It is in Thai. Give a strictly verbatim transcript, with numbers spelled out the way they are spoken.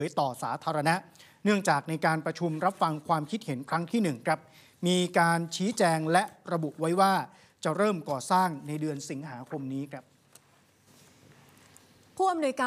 ผยต่อสาธารณะเนื่องจากในการประชุมรับฟังความคิดเห็นครั้งที่หนึ่งครับมีการชี้แจงและระบุไว้ว่าจะเริ่มก่อสร้างในเดือนสิงหาคมนี้ครับผู้อำนวยการ